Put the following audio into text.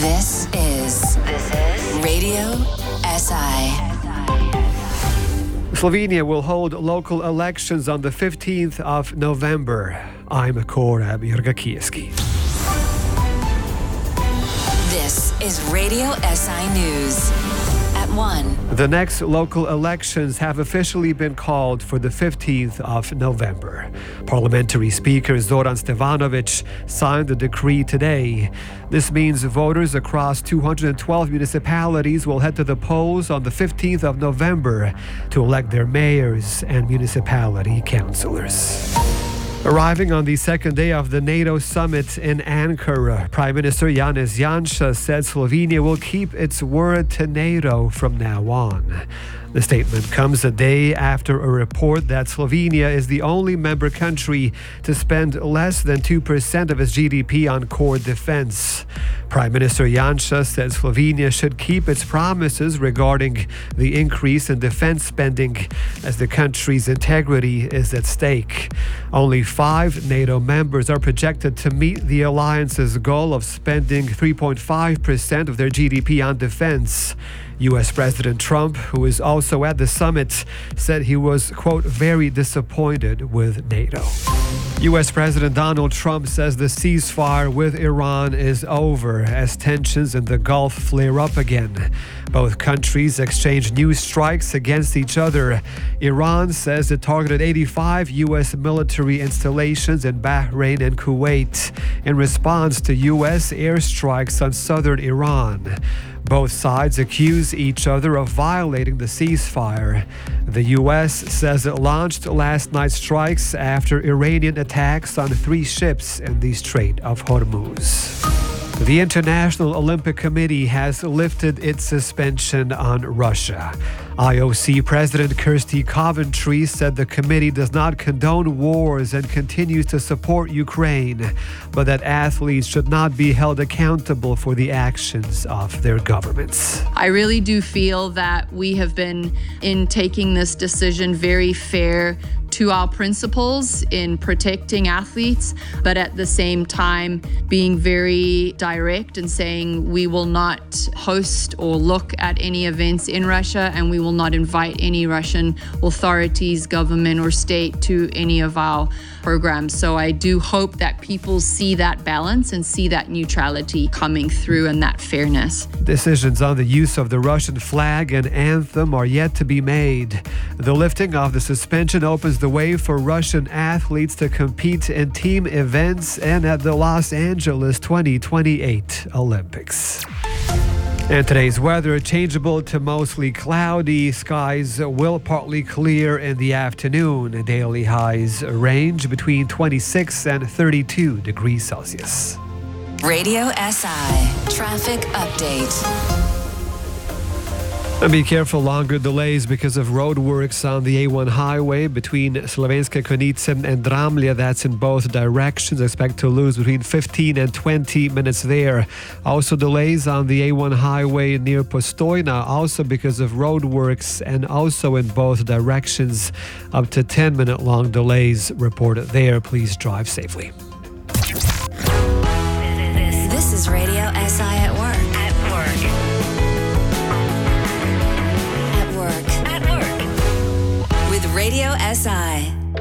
This is Radio SI. Slovenia will hold local elections on the 15th of November. I'm Korab Jurgakijski. This is Radio SI News. At 1. The next local elections have officially been called for the 15th of November. Parliamentary Speaker Zoran Stevanovic signed the decree today. This means voters across 212 municipalities will head to the polls on the 15th of November to elect their mayors and municipality councillors. Arriving on the second day of the NATO summit in Ankara, Prime Minister Janez Janša said Slovenia will keep its word to NATO from now on. The statement comes a day after a report that Slovenia is the only member country to spend less than 2% of its GDP on core defense. Prime Minister Janša said Slovenia should keep its promises regarding the increase in defense spending as the country's integrity is at stake. Only 5 NATO members are projected to meet the alliance's goal of spending 3.5% of their GDP on defense. U.S. President Trump, who is also at the summit, said he was, quote, very disappointed with NATO. U.S. President Donald Trump says the ceasefire with Iran is over as tensions in the Gulf flare up again. Both countries exchange new strikes against each other. Iran says it targeted 85 U.S. military installations in Bahrain and Kuwait in response to U.S. airstrikes on southern Iran. Both sides accuse each other of violating the ceasefire. The U.S. says it launched last night's strikes after Iranian attacks on 3 ships in the Strait of Hormuz. The International Olympic Committee has lifted its suspension on Russia. IOC President Kirsty Coventry said the committee does not condone wars and continues to support Ukraine, but that athletes should not be held accountable for the actions of their governments. I really do feel that we have been, in taking this decision, very fair to our principles in protecting athletes, but at the same time being very direct and saying we will not host or look at any events in Russia, and we will not invite any Russian authorities, government or state to any of our programs. So I do hope that people see that balance and see that neutrality coming through and that fairness. Decisions on the use of the Russian flag and anthem are yet to be made. The lifting of the suspension opens the way for Russian athletes to compete in team events and at the Los Angeles 2028 Olympics. And today's weather, changeable to mostly cloudy. Skies will partly clear in the afternoon. Daily highs range between 26 and 32 degrees Celsius. Radio SI Traffic Update. And be careful, longer delays because of road works on the A1 highway between Slovenske Konjice and Dramlje. That's in both directions. Expect to lose between 15 and 20 minutes there. Also delays on the A1 highway near Postojna, also because of road works and also in both directions. Up to 10-minute long delays reported there. Please drive safely. This is Radio SI at work. With Radio SI.